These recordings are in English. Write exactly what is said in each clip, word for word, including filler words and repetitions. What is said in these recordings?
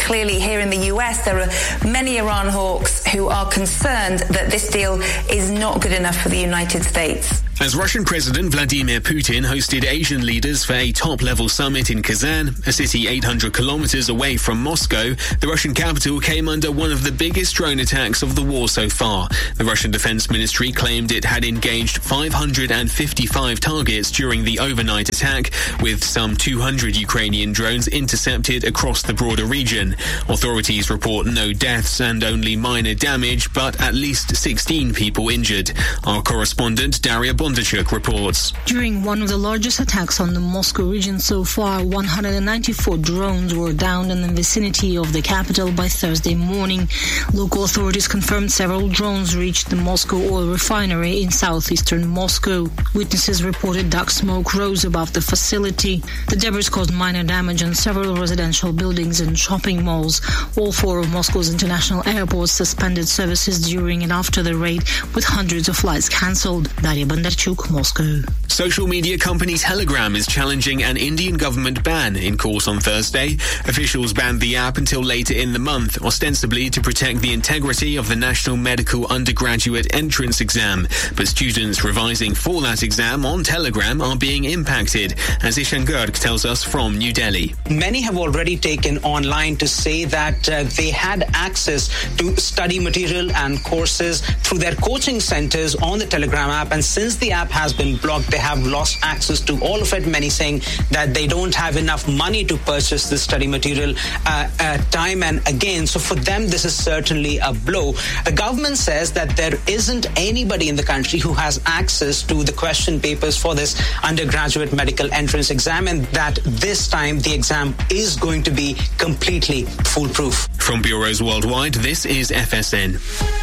clearly here in the U S, there are many Iran hawks who are concerned that this deal is not good enough for the United States. As Russian President Vladimir Putin hosted Asian leaders for a top-level summit in Kazan, a city eight hundred kilometers away from Moscow, the Russian capital came under one of the biggest drone attacks of the war so far. The Russian Defense Ministry claimed it had engaged five hundred fifty-five targets during the overnight attack, with some two hundred Ukrainian drones intercepted across the broader region. Authorities report no deaths and only minor damage, but at least sixteen people injured. Our correspondent, Daria Bondarchuk, reports. During one of the largest attacks on the Moscow region so far, one hundred ninety-four drones were downed in the vicinity of the capital by Thursday morning. Local authorities confirmed several drones reached the Moscow oil refinery in southeastern Moscow. Witnesses reported dark smoke rose above the facility. The debris caused minor damage on several residential buildings and shopping malls. All four of Moscow's international airports suspended services during and after the raid, with hundreds of flights cancelled. Daria Bondarchuk, Moscow. Social media company Telegram is challenging an Indian government ban in court on Thursday. Officials banned the app until later in the month, ostensibly to protect the integrity of the National Medical Undergraduate Entrance Exam. But students revising for that exam on Telegram are being impacted, as Ishan Garg tells us from New Delhi. Many have already taken online to say that uh, they had access to study material and courses through their coaching centers on the Telegram app, and since the app has been blocked, they have lost access to all of it, many saying that they don't have enough money to purchase this study material uh, uh, time and again. So for them, this is certainly a blow. The government says that there isn't anybody in the country who has access to the question papers for this undergraduate medical entrance exam, and that this time the exam is going to be completely foolproof. From bureaus worldwide, this is F S N.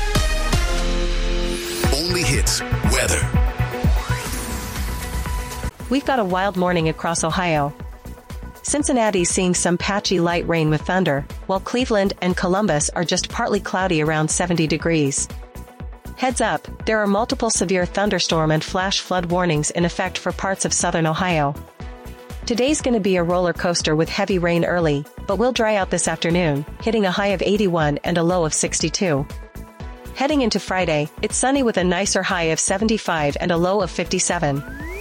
Only hits weather. We've got a wild morning across Ohio. Cincinnati's seeing some patchy light rain with thunder, while Cleveland and Columbus are just partly cloudy around seventy degrees. Heads up, there are multiple severe thunderstorm and flash flood warnings in effect for parts of southern Ohio. Today's going to be a roller coaster with heavy rain early, but will dry out this afternoon, hitting a high of eighty-one and a low of sixty-two. Heading into Friday, it's sunny with a nicer high of seventy-five and a low of fifty-seven.